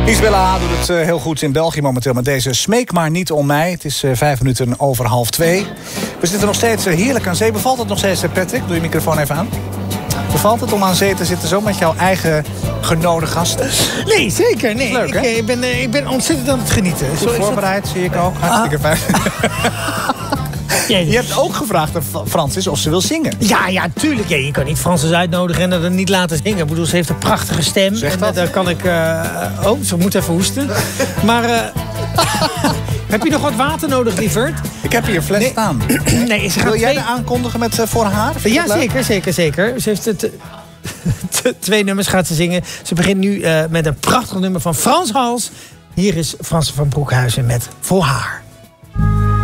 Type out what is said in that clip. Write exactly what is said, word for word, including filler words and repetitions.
Isabella doet het uh, heel goed in België momenteel met deze Smeek maar niet om mij. Het is uh, vijf minuten over half twee. We zitten nog steeds uh, heerlijk aan zee. Bevalt het nog steeds, uh, Patrick? Doe je microfoon even aan. Bevalt het om aan zee te zitten zo met jouw eigen genode gasten? Nee, zeker. Nee. Leuk, hè? Ik, ik, ben, ik ben ontzettend aan het genieten. Goed Zo voorbereid, zie ik ook. Hartstikke ah. fijn. Je hebt ook gevraagd aan Francis of ze wil zingen. Ja, ja, tuurlijk. Ja, je kan niet Francis uitnodigen en haar niet laten zingen. Ik bedoel, ze heeft een prachtige stem. Zeg en dat. daar kan ik... Uh, oh, ze moet even hoesten. Maar... Uh, heb je nog wat water nodig, lieverd? Ik heb hier een fles nee. staan. Nee, ze gaat wil jij twee... de aankondigen met uh, voor haar? Vind ja, zeker, zeker, zeker. Ze heeft het... Twee nummers gaat ze zingen. Ze begint nu uh, met een prachtig nummer van Frans Hals. Hier is Frans van Broekhuizen met Voor haar.